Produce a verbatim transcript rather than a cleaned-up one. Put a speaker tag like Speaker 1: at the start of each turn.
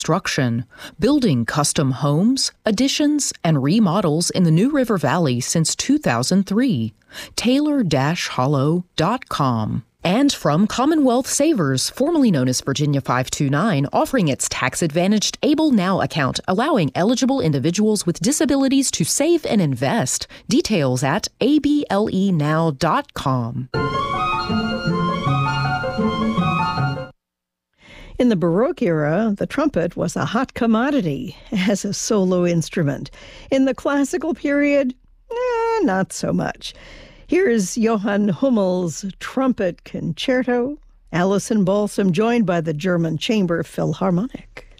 Speaker 1: construction, building custom homes, additions, and remodels in the New River Valley since two thousand three. Taylor Hollow dot com. And from Commonwealth Savers, formerly known as Virginia five two nine, offering its tax-advantaged Able Now account, allowing eligible individuals with disabilities to save and invest. Details at A B L E now dot com.
Speaker 2: In the Baroque era, the trumpet was a hot commodity as a solo instrument. In the classical period, eh, not so much. Here's Johann Hummel's Trumpet Concerto, Alison Balsam joined by the German Chamber Philharmonic.